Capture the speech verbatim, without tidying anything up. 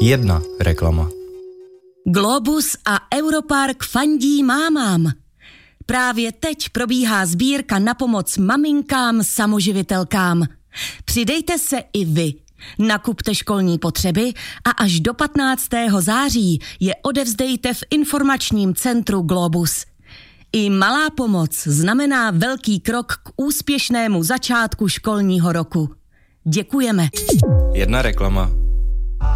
Jedna reklama. Globus a Europark fandí mámám. Právě teď probíhá sbírka na pomoc maminkám samoživitelkám. Přidejte se i vy. Nakupte školní potřeby a až do patnáctého září je odevzdejte v informačním centru Globus. I malá pomoc znamená velký krok k úspěšnému začátku školního roku. Děkujeme. Jedna reklama.